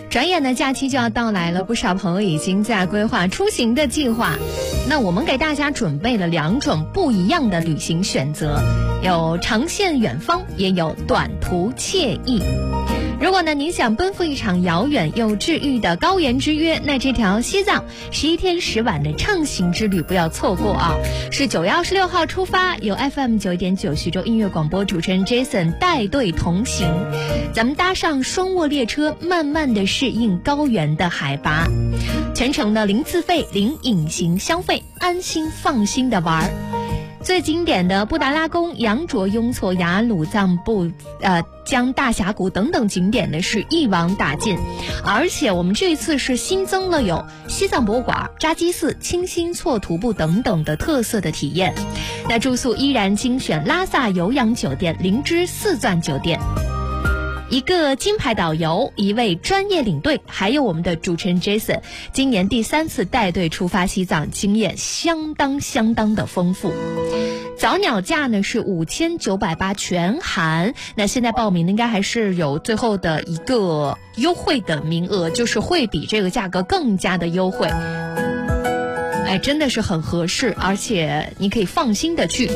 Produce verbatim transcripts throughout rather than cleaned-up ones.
转眼呢，假期就要到来了，不少朋友已经在规划出行的计划。那我们给大家准备了两种不一样的旅行选择，有长线远方，也有短途惬意。如果呢您想奔赴一场遥远又治愈的高原之约，那这条西藏十一天十晚的畅行之旅不要错过啊！是九月二十六号出发，由 F M 九一点九徐州音乐广播主持人 Jason 带队同行，咱们搭上双卧列车，慢慢的适应高原的海拔，全程的零自费、零隐形消费，安心放心的玩儿。最经典的布达拉宫、羊卓雍措崖、鲁藏布呃江大峡谷等等景点呢是一网打尽，而且我们这一次是新增了有西藏博物馆、扎基寺、清新措徒步等等的特色的体验。那住宿依然精选拉萨有氧酒店、灵芝四钻酒店。一个金牌导游，一位专业领队，还有我们的主持人 Jason， 今年第三次带队出发西藏，经验相当相当的丰富。早鸟价呢是五千九百八全含，那现在报名应该还是有最后的一个优惠的名额，就是会比这个价格更加的优惠。哎，真的是很合适，而且你可以放心的去。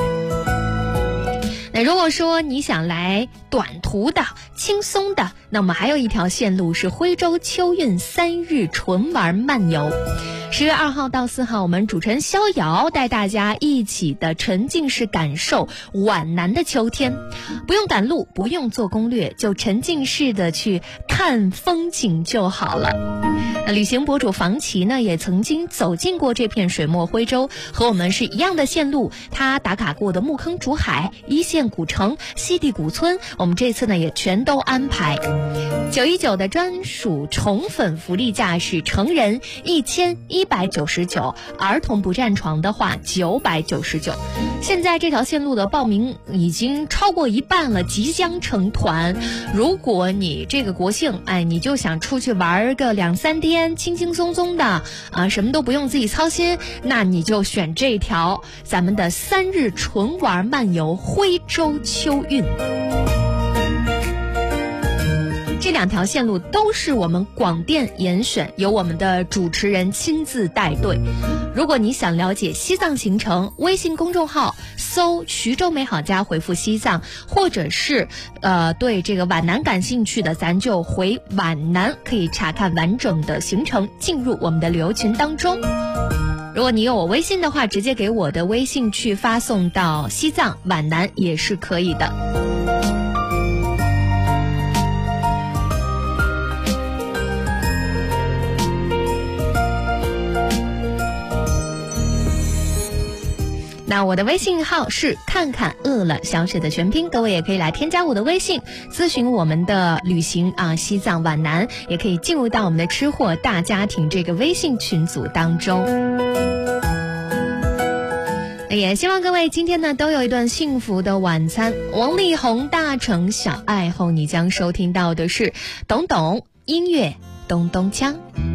那如果说你想来短途的、轻松的，那我们还有一条线路是徽州秋韵三日纯玩漫游。十月二号到四号，我们主持人逍遥带大家一起的沉浸式感受皖南的秋天，不用赶路，不用做攻略，就沉浸式的去看风景就好了。那旅行博主房琪呢，也曾经走进过这片水墨徽州，和我们是一样的线路。他打卡过的木坑竹海、一线古城、西递古村，我们这次呢也全都安排。九一九的专属宠粉福利价是成人一千一百九十九，儿童不占床的话九百九十九。现在这条线路的报名已经超过一半了，即将成团。如果你这个国庆，哎，你就想出去玩个两三天，轻轻松松的啊，什么都不用自己操心，那你就选这条咱们的三日纯玩漫游徽州秋韵。这两条线路都是我们广电严选，由我们的主持人亲自带队。如果你想了解西藏行程，微信公众号搜徐州美好家，回复西藏，或者是呃对这个皖南感兴趣的，咱就回皖南，可以查看完整的行程，进入我们的旅游群当中。如果你有我微信的话，直接给我的微信去发送到西藏皖南也是可以的。那我的微信号是看看饿了小写的全拼，各位也可以来添加我的微信咨询我们的旅行啊，西藏皖南，也可以进入到我们的吃货大家庭这个微信群组当中。也希望各位今天呢都有一顿幸福的晚餐。王力宏大城小爱后，你将收听到的是懂懂音乐咚咚锵。